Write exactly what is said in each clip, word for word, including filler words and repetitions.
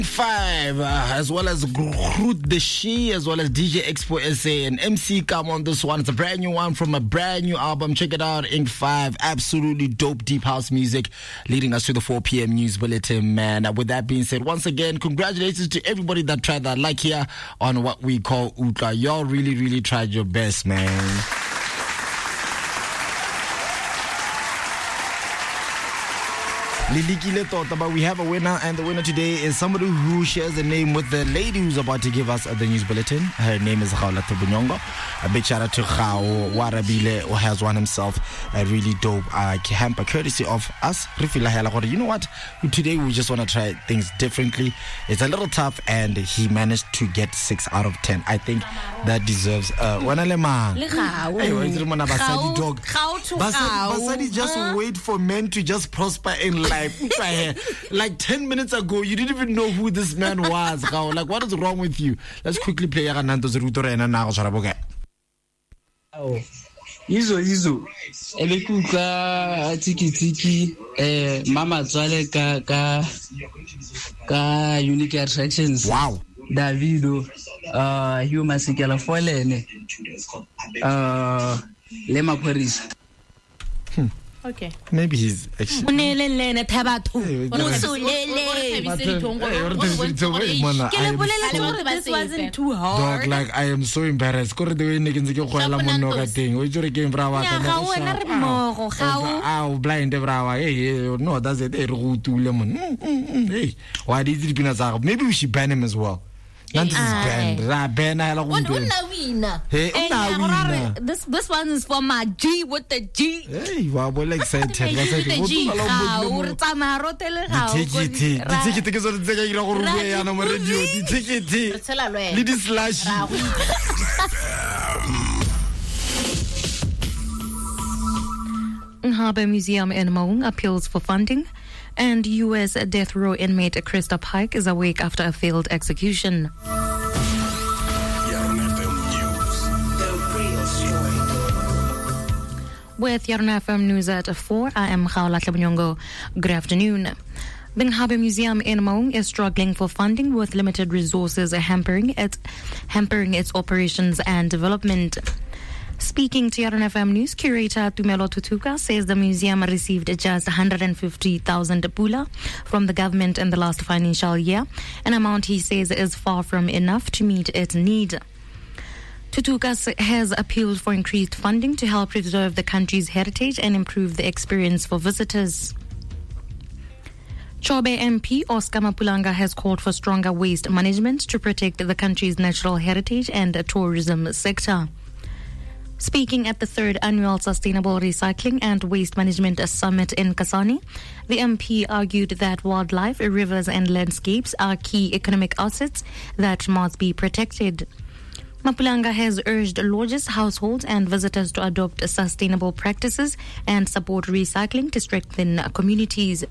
Five, uh, as well as Groot the She, as well as D J Expo S A and M C come on this one. It's a brand new one from a brand new album. Check it out, Ink five. Absolutely dope deep house music leading us to the four p.m. news bulletin, man. Uh, with that being said, once again, congratulations to everybody that tried that. Like here on what we call Utla. Y'all really, really tried your best, man. But we have a winner, and the winner today is somebody who shares a name with the lady who's about to give us the news bulletin. Her name is Kgaola Bunyongo. A big shout out to Khao Warabile, who has won himself a really dope uh, hamper courtesy of us. You know what? Today we just want to try things differently. It's a little tough, and he managed to get six out of ten. I think that deserves uh dog. Basadi just wait for men to just prosper in life. Like ten minutes ago, you didn't even know who this man was. Like, what is wrong with you? Let's quickly play Nando's Rutorena now. Oh, Izo Izo, Elekuka Tiki Tiki, eh, Mama Twale ka ka ka unique attractions. Wow. Davido, uh, Huma Sikela Folene, uh, Lema Paris. Hmm. Okay. Maybe he's actually. Hey, this wasn't too hard. Dog, like, I am so embarrassed. Go to the way niggas get quiet. I'm on no thing. We just came from our. Ow, blind brava. Hey, no, that's it. Hey, why did it be? Maybe we should ban him as well. This this one is for my G with the G. Hey, wow, well excited. The G. Harbour Museum in Maung appeals for funding, and U S death row inmate Krista Pike is awake after a failed execution. With Yarna F M News at four, I am Kgaola Bunyongo. Good afternoon. The Harbour Museum in Maung is struggling for funding with limited resources hampering its, hampering its operations and development. Speaking to Yarna F M News, curator Tumelo Tutuka says the museum received just one hundred fifty thousand pula from the government in the last financial year, an amount he says is far from enough to meet its need. Tutuka has appealed for increased funding to help preserve the country's heritage and improve the experience for visitors. Chobe M P Oscar Mapulanga has called for stronger waste management to protect the country's natural heritage and the tourism sector. Speaking at the third annual Sustainable Recycling and Waste Management Summit in Kasane, the M P argued that wildlife, rivers and landscapes are key economic assets that must be protected. Mapulanga has urged lodges, households and visitors to adopt sustainable practices and support recycling to strengthen communities.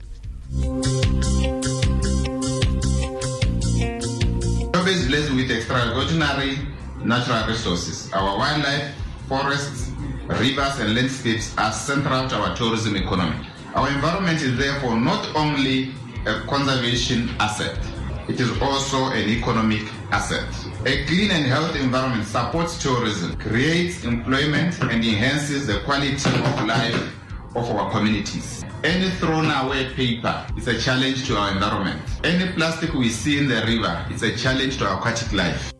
Chobe is blessed with extraordinary natural resources. Our wildlife, forests, rivers and landscapes are central to our tourism economy. Our environment is therefore not only a conservation asset, it is also an economic asset. A clean and healthy environment supports tourism, creates employment and enhances the quality of life of our communities. Any thrown away paper is a challenge to our environment. Any plastic we see in the river is a challenge to our aquatic life.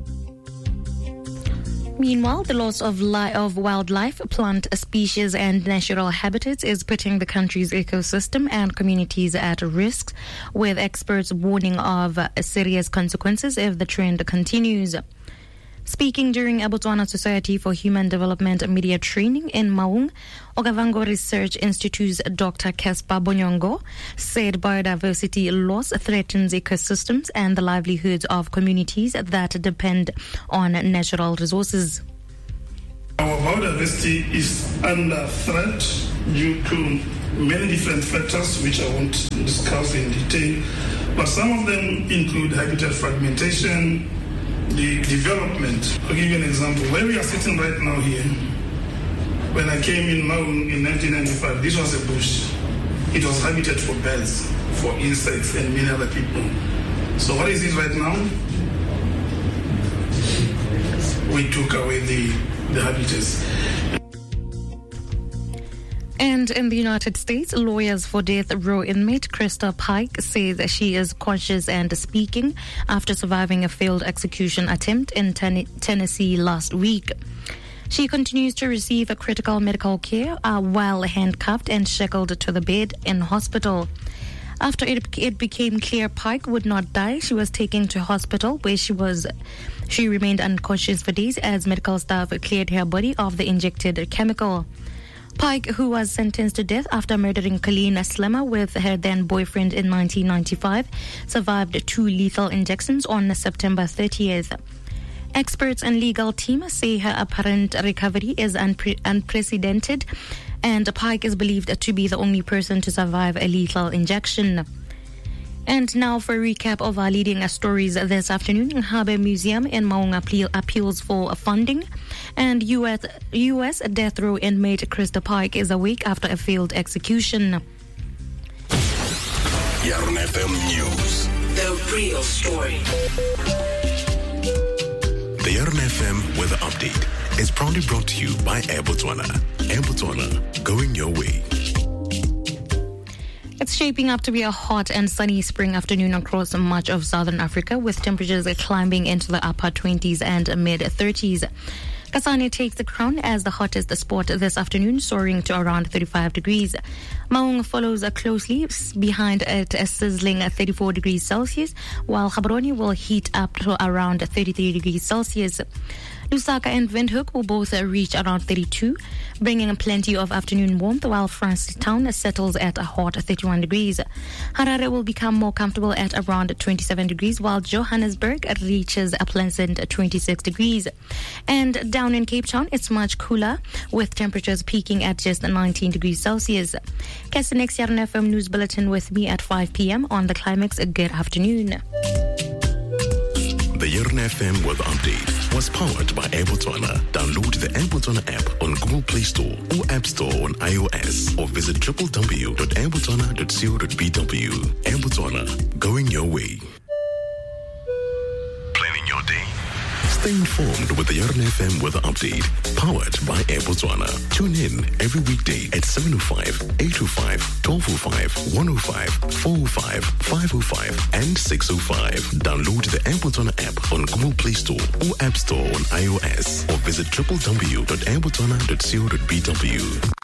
Meanwhile, the loss of, li- of wildlife, plant species and natural habitats is putting the country's ecosystem and communities at risk, with experts warning of serious consequences if the trend continues. Speaking during a Botswana Society for Human Development media training in Maung, Okavango Research Institute's Doctor Caspar Bonyongo said biodiversity loss threatens ecosystems and the livelihoods of communities that depend on natural resources. Our biodiversity is under threat due to many different factors which I won't discuss in detail, but some of them include habitat fragmentation, the development. I'll give you an example. Where we are sitting right now here, when I came in Maung in nineteen ninety-five, this was a bush. It was habitat for birds, for insects, and many other people. So what is it right now? We took away the, the habitus. And in the United States, lawyers for death row inmate Krista Pike say that she is conscious and speaking after surviving a failed execution attempt in ten- Tennessee last week. She continues to receive a critical medical care uh, while handcuffed and shackled to the bed in hospital. After it, it became clear Pike would not die, she was taken to hospital where she was she remained unconscious for days as medical staff cleared her body of the injected chemical. Pike, who was sentenced to death after murdering Colleen Slemmer with her then boyfriend in nineteen ninety-five, survived two lethal injections on September thirtieth. Experts and legal team say her apparent recovery is unpre- unprecedented, and Pike is believed to be the only person to survive a lethal injection. And now for a recap of our leading stories this afternoon. Harbour Museum in Maung appeal, appeals for funding, and U S, U S death row inmate Krista Pike is awake after a failed execution. Yarn F M News. The real story. The Yarn F M Weather Update is proudly brought to you by Air Botswana. Air Botswana, going your way. It's shaping up to be a hot and sunny spring afternoon across much of southern Africa, with temperatures climbing into the upper twenties and mid thirties. Kasane takes the crown as the hottest spot this afternoon, soaring to around thirty-five degrees. Maung follows closely behind at a sizzling thirty-four degrees Celsius, while Gaborone will heat up to around thirty-three degrees Celsius. Lusaka and Windhoek will both reach around thirty-two, bringing plenty of afternoon warmth, while Francistown settles at a hot thirty-one degrees. Harare will become more comfortable at around twenty-seven degrees, while Johannesburg reaches a pleasant twenty-six degrees. And down in Cape Town, it's much cooler, with temperatures peaking at just nineteen degrees Celsius. Catch the next Yarn F M News Bulletin with me at five p.m. on the Climax. Good afternoon. The Yarn F M Weather Update was powered by Air Botswana. Download the Air Botswana app on Google Play Store or App Store on iOS, or visit w w w dot air botswana dot co dot b w. Air Botswana, going your way. Planning your day. Stay informed with the Yarn F M Weather Update, powered by Air Botswana. Tune in every weekday at seven oh five, eight oh five, twelve oh five, one oh five, four oh five, five oh five, and six oh five. Download the Air Botswana app on Google Play Store or App Store on iOS, or visit w w w dot air botswana dot co dot b w.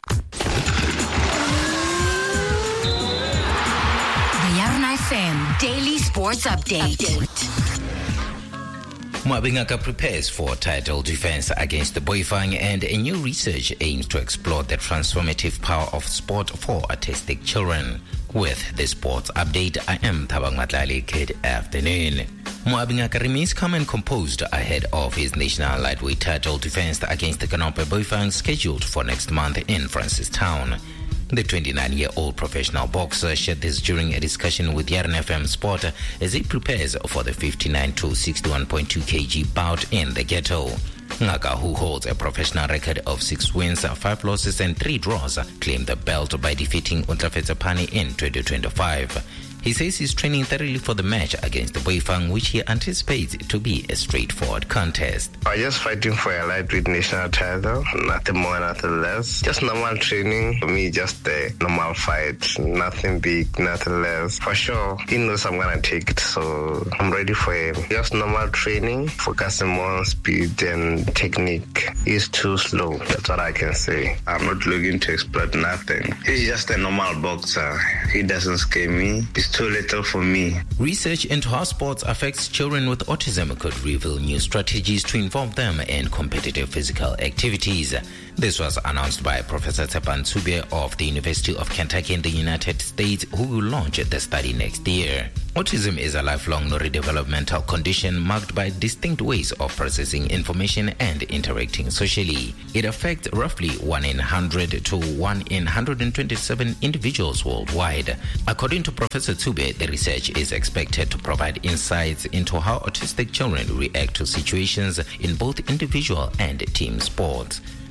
The Yarn F M Daily Sports Update. Update. Mwabingaka prepares for title defense against the Boifang, and a new research aims to explore the transformative power of sport for autistic children. With the sports update, I am Thabang Matlali. Good afternoon. Mwabingaka remains calm and composed ahead of his national lightweight title defense against the Kanope Boifang, scheduled for next month in Francistown. The twenty-nine-year-old professional boxer shared this during a discussion with Yarn F M Sport as he prepares for the fifty-nine to sixty-one point two kilograms bout in the ghetto. Ngaka, who holds a professional record of six wins, five losses and three draws, claimed the belt by defeating Untlafetse Pani in twenty twenty-five. He says he's training thoroughly for the match against the Boifang, which he anticipates to be a straightforward contest. I'm just fighting for a lightweight national title, nothing more, nothing less. Just normal training, for me, just a normal fight, nothing big, nothing less. For sure, he knows I'm going to take it, so I'm ready for him. Just normal training, focusing more on speed and technique. He's too slow, that's what I can say. I'm not looking to exploit nothing. He's just a normal boxer. He doesn't scare me. He's too little for me. Research into how sports affects children with autism could reveal new strategies to involve them in competitive physical activities. This was announced by Professor Tsepan Tsube of the University of Kentucky in the United States, who will launch the study next year. Autism is a lifelong neurodevelopmental condition marked by distinct ways of processing information and interacting socially. It affects roughly one in one hundred to one in one hundred twenty-seven individuals worldwide. According to Professor Tsube, the research is expected to provide insights into how autistic children react to situations in both individual and team sports.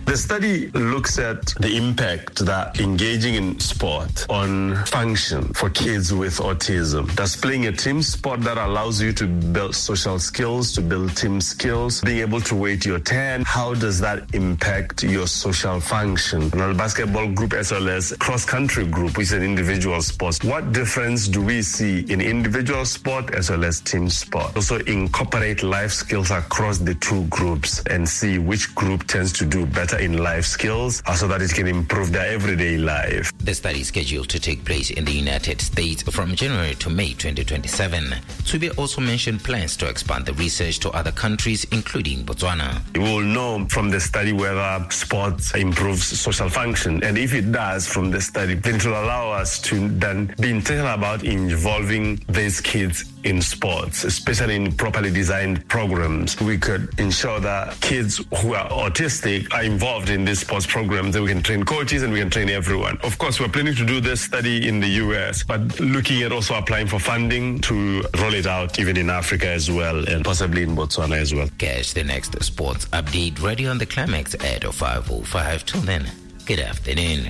The study looks at the impact that engaging in sport on function for kids with autism. Does playing a team sport that allows you to build social skills, to build team skills, being able to wait your turn, how does that impact your social function? Now, the basketball group as well as cross-country group, which is an individual sport. What difference do we see in individual sport as well as team sport? Also incorporate life skills across the two groups and see which group tends to do better in life skills so that it can improve their everyday life. The study is scheduled to take place in the United States from January to May twenty twenty-seven. Tsubi also mentioned plans to expand the research to other countries, including Botswana. We will know from the study whether sports improves social function, and if it does from the study, then it will allow us to then be intentional about involving these kids in sports, especially in properly designed programs. We could ensure that kids who are autistic are involved in these sports programs, and we can train coaches and we can train everyone. Of course, we're planning to do this study in the U S, but looking at also applying for funding to roll it out even in Africa as well, and possibly in Botswana as well. Catch the next sports update ready on the Climax at five oh five. Till then, good afternoon.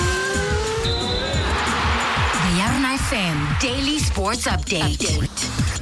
Yarn F M Daily Sports Update. Update.